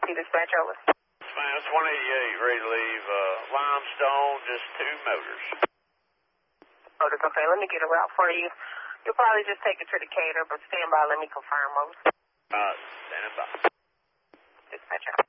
Dispatch, over. Man, it's 188, ready to leave Limestone, just 2 motors. Motors, okay, let me get a route for you. You'll probably just take it to Decatur, but stand by, let me confirm, over. Standing by. Dispatch, over.